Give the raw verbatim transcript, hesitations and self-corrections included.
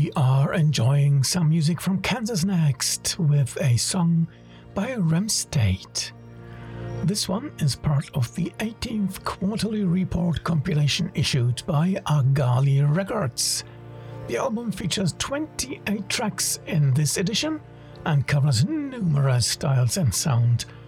We are enjoying some music from Kansas next with a song by Rem State. This one is part of the eighteenth Quarterly Report compilation issued by Agali Records. The album features twenty-eight tracks in this edition and covers numerous styles and sound